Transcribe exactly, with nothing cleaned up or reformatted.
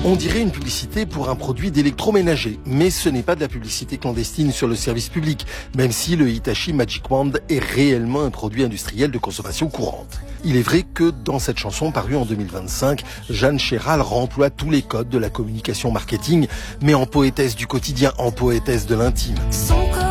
On dirait une publicité pour un produit d'électroménager, mais ce n'est pas de la publicité clandestine sur le service public, même si le Hitachi Magic Wand est réellement un produit industriel de consommation courante. Il est vrai que dans cette chanson parue en deux mille vingt-cinq, Jeanne Chéral remploie tous les codes de la communication marketing, mais en poétesse du quotidien, en poétesse de l'intime. Son